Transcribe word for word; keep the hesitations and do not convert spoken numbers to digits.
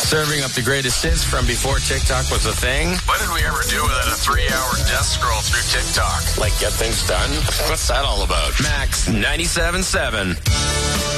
Serving up the greatest hits from before TikTok was a thing. What did we ever do without a three-hour death scroll through TikTok? Like, get things done? What's that all about? Max ninety-seven point seven.